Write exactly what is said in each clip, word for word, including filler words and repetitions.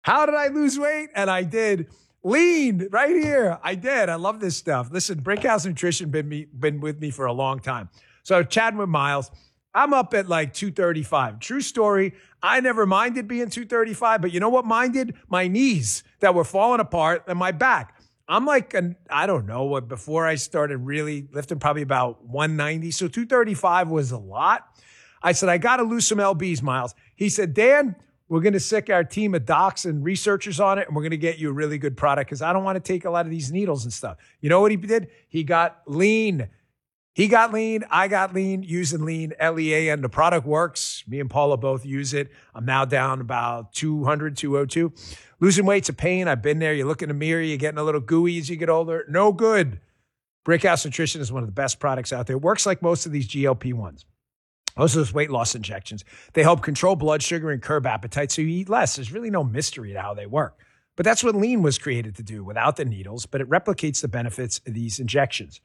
How did I lose weight? And I did. Lean right here. I did. I love this stuff. Listen, Brickhouse Nutrition been me been with me for a long time. So chatting with Miles, I'm up at like two thirty-five. True story. I never minded being two thirty-five, but you know what minded? My knees that were falling apart and my back. I'm like, an, I don't know what, before I started really lifting, probably about one ninety. So two thirty-five was a lot. I said, I got to lose some L Bs, Miles. He said, Dan, we're going to sick our team of docs and researchers on it, and we're going to get you a really good product because I don't want to take a lot of these needles and stuff. You know what he did? He got lean. He got lean. I got lean using lean, L E A, and the product works. Me and Paula both use it. I'm now down about two hundred, two oh two. Losing weight's a pain. I've been there. You look in the mirror, you're getting a little gooey as you get older. No good. Brickhouse Nutrition is one of the best products out there. It works like most of these G L P ones. Most of those weight loss injections. They help control blood sugar and curb appetite so you eat less. There's really no mystery to how they work. But that's what lean was created to do without the needles, but it replicates the benefits of these injections.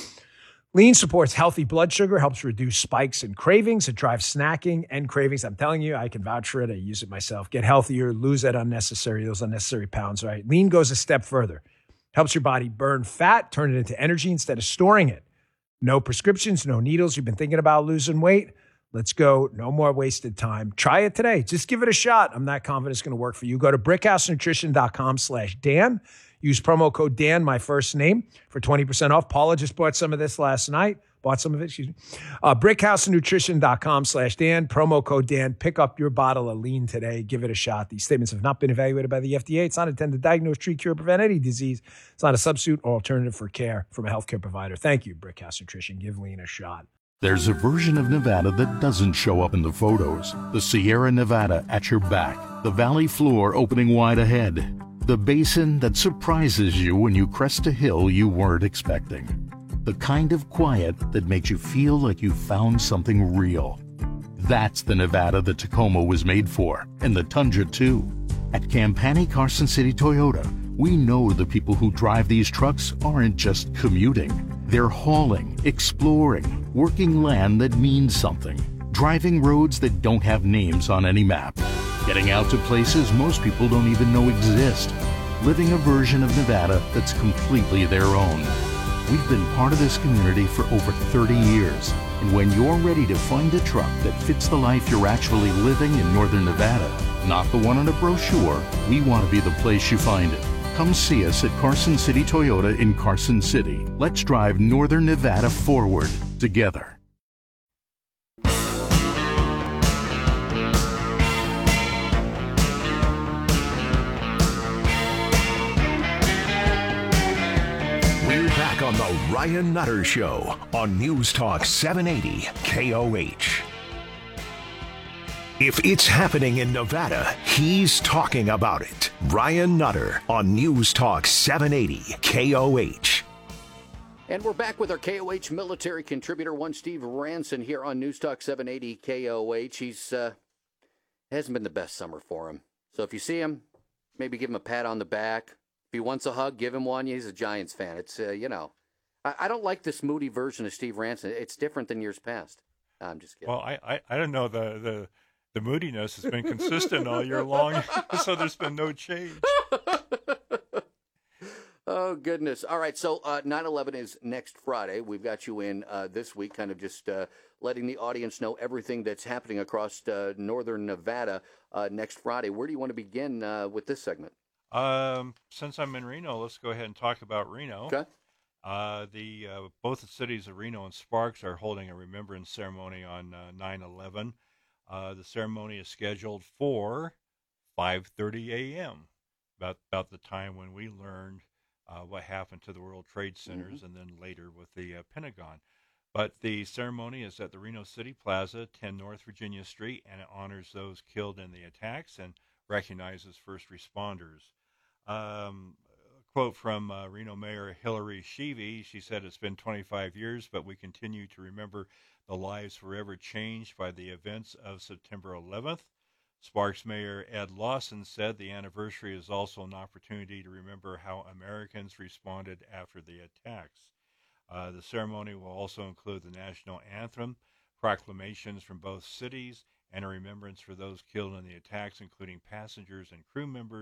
Lean supports healthy blood sugar, helps reduce spikes and cravings. It drives snacking and cravings. I'm telling you, I can vouch for it. I use it myself. Get healthier, lose that unnecessary, those unnecessary pounds, right? Lean goes a step further. Helps your body burn fat, turn it into energy instead of storing it. No prescriptions, no needles. You've been thinking about losing weight? Let's go. No more wasted time. Try it today. Just give it a shot. I'm not confident it's going to work for you. Go to brickhousenutrition.com slash Dan. Use promo code Dan, my first name, for twenty percent off. Paula just bought some of this last night. Bought some of it, excuse me. Uh, brickhousenutrition.com slash Dan. Promo code Dan. Pick up your bottle of lean today. Give it a shot. These statements have not been evaluated by the F D A. It's not intended to diagnose, treat, cure, prevent any disease. It's not a substitute or alternative for care from a healthcare provider. Thank you, Brickhouse Nutrition. Give lean a shot. There's a version of Nevada that doesn't show up in the photos. The Sierra Nevada at your back. The valley floor opening wide ahead. The basin that surprises you when you crest a hill you weren't expecting. The kind of quiet that makes you feel like you found something real. That's the Nevada the Tacoma was made for, and the Tundra too. At Campani Carson City Toyota, we know the people who drive these trucks aren't just commuting. They're hauling, exploring, working land that means something, driving roads that don't have names on any map, getting out to places most people don't even know exist, living a version of Nevada that's completely their own. We've been part of this community for over thirty years, and when you're ready to find a truck that fits the life you're actually living in Northern Nevada, not the one on a brochure, we want to be the place you find it. Come see us at Carson City Toyota in Carson City. Let's drive Northern Nevada forward together. We're back on the Ryan Nutter Show on News Talk seven eighty K O H. If it's happening in Nevada, he's talking about it. Ryan Nutter on News Talk seven eighty K O H. And we're back with our K O H military contributor, one Steve Ranson, here on News Talk seven eighty K O H. He's uh, hasn't been the best summer for him. So if you see him, maybe give him a pat on the back. If he wants a hug, give him one. He's a Giants fan. It's, uh, you know, I, I don't like this moody version of Steve Ranson. It's different than years past. I'm just kidding. Well, I, I, I don't know. The, the, the moodiness has been consistent all year long, so there's been no change. Oh, goodness. All right, so uh, nine eleven is next Friday. We've got you in uh, this week, kind of just uh, letting the audience know everything that's happening across uh, northern Nevada uh, next Friday. Where do you want to begin uh, with this segment? Um, since I'm in Reno, let's go ahead and talk about Reno. Okay. Uh, the uh, both the cities of Reno and Sparks are holding a remembrance ceremony on uh, nine eleven. Uh, the ceremony is scheduled for five thirty a.m., about, about the time when we learned uh, what happened to the World Trade Centers mm-hmm. and then later with the uh, Pentagon. But the ceremony is at the Reno City Plaza, ten North Virginia Street, and it honors those killed in the attacks and recognizes first responders. Um, a quote from uh, Reno Mayor Hillary Sheevy. She said, "It's been twenty-five years, but we continue to remember the lives forever changed by the events of September eleventh. Sparks Mayor Ed Lawson said the anniversary is also an opportunity to remember how Americans responded after the attacks. Uh, the ceremony will also include the national anthem, proclamations from both cities, and a remembrance for those killed in the attacks, including passengers and crew members